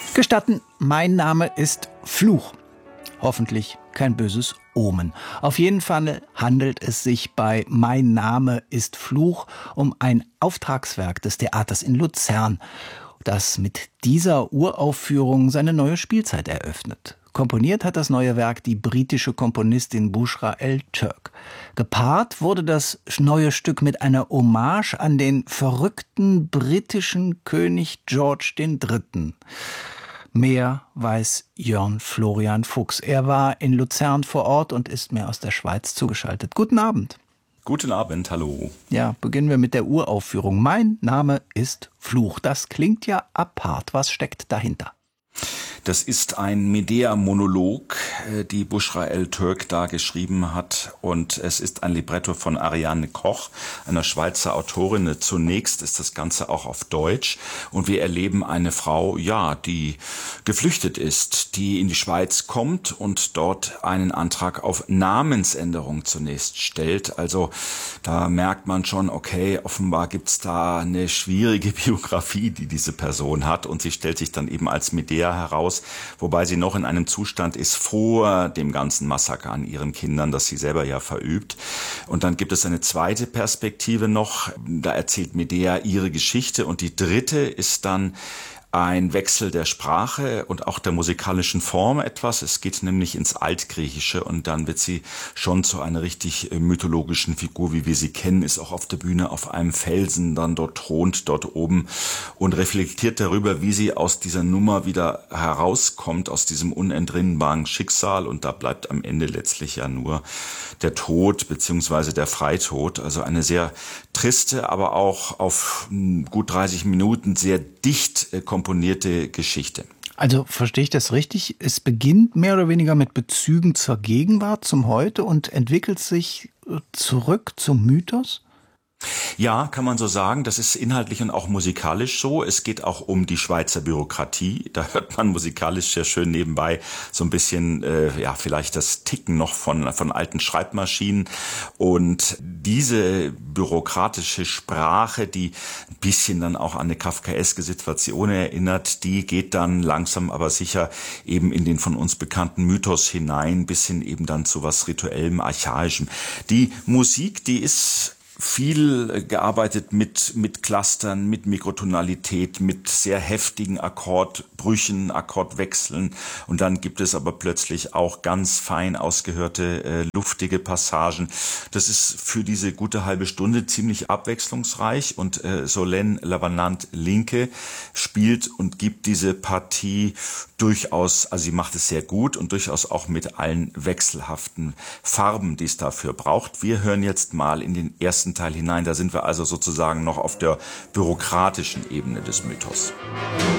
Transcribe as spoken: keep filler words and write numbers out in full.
Gestatten, mein Name ist Fluch. Hoffentlich kein böses Omen. Auf jeden Fall handelt es sich bei Mein Name ist Fluch um ein Auftragswerk des Theaters in Luzern, das mit dieser Uraufführung seine neue Spielzeit eröffnet. Komponiert hat das neue Werk die britische Komponistin Bushra El-Turk. Gepaart wurde das neue Stück mit einer Hommage an den verrückten britischen König George der Dritte. Mehr weiß Jörn Florian Fuchs. Er war in Luzern vor Ort und ist mir aus der Schweiz zugeschaltet. Guten Abend. Guten Abend, hallo. Ja, beginnen wir mit der Uraufführung. Mein Name ist Fluch. Das klingt ja apart. Was steckt dahinter? Das ist ein Medea-Monolog, die Bushra El-Turk da geschrieben hat. Und es ist ein Libretto von Ariane Koch, einer Schweizer Autorin. Zunächst ist das Ganze auch auf Deutsch. Und wir erleben eine Frau, ja, die geflüchtet ist, die in die Schweiz kommt und dort einen Antrag auf Namensänderung zunächst stellt. Also da merkt man schon, okay, offenbar gibt's da eine schwierige Biografie, die diese Person hat. Und sie stellt sich dann eben als Medea heraus, wobei sie noch in einem Zustand ist vor dem ganzen Massaker an ihren Kindern, das sie selber ja verübt. Und dann gibt es eine zweite Perspektive noch, da erzählt Medea ihre Geschichte, und die dritte ist dann ein Wechsel der Sprache und auch der musikalischen Form etwas. Es geht nämlich ins Altgriechische und dann wird sie schon zu einer richtig mythologischen Figur, wie wir sie kennen, ist auch auf der Bühne auf einem Felsen, dann dort thront, dort oben, und reflektiert darüber, wie sie aus dieser Nummer wieder herauskommt, aus diesem unentrinnbaren Schicksal, und da bleibt am Ende letztlich ja nur der Tod beziehungsweise der Freitod. Also eine sehr triste, aber auch auf gut dreißig Minuten sehr dicht komponierte Geschichte. Also verstehe ich das richtig? Es beginnt mehr oder weniger mit Bezügen zur Gegenwart, zum Heute, und entwickelt sich zurück zum Mythos? Ja, kann man so sagen. Das ist inhaltlich und auch musikalisch so. Es geht auch um die Schweizer Bürokratie. Da hört man musikalisch sehr schön nebenbei so ein bisschen, äh, ja, vielleicht das Ticken noch von, von alten Schreibmaschinen. Und diese bürokratische Sprache, die ein bisschen dann auch an eine kafkaeske Situation erinnert, die geht dann langsam aber sicher eben in den von uns bekannten Mythos hinein, bis hin eben dann zu was Rituellem, Archaischem. Die Musik, die ist viel gearbeitet mit mit Clustern, mit Mikrotonalität, mit sehr heftigen Akkordbrüchen, Akkordwechseln, und dann gibt es aber plötzlich auch ganz fein ausgehörte, äh, luftige Passagen. Das ist für diese gute halbe Stunde ziemlich abwechslungsreich, und äh, Solène Lavanant-Linke spielt und gibt diese Partie durchaus, also sie macht es sehr gut und durchaus auch mit allen wechselhaften Farben, die es dafür braucht. Wir hören jetzt mal in den ersten Teil hinein. Da sind wir also sozusagen noch auf der bürokratischen Ebene des Mythos.